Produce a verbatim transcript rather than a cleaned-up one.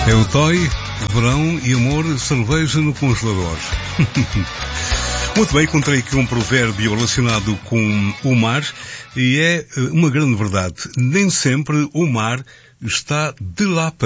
É o Toy, verão e amor, cerveja no congelador. Muito bem, encontrei aqui um provérbio relacionado com o mar e é uma grande verdade. Nem sempre o mar está de lapa.